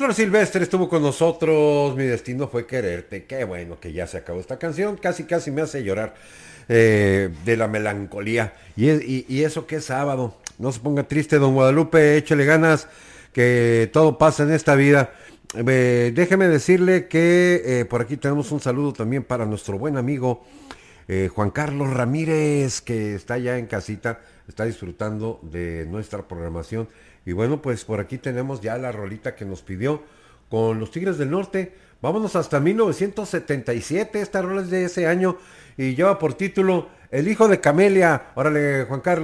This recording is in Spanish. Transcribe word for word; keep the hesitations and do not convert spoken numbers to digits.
Flor Silvestre estuvo con nosotros, mi destino fue quererte. Qué bueno que ya se acabó esta canción, casi casi me hace llorar eh, de la melancolía. Y, es- y, y eso que es sábado, no se ponga triste, don Guadalupe, échele ganas, que todo pasa en esta vida. Eh, déjeme decirle que eh, por aquí tenemos un saludo también para nuestro buen amigo eh, Juan Carlos Ramírez, que está ya en casita, está disfrutando de nuestra programación. Y bueno, pues por aquí tenemos ya la rolita que nos pidió con los Tigres del Norte. Vámonos hasta mil novecientos setenta y siete, esta rola es de ese año y lleva por título El hijo de Camelia. Órale, Juan Carlos.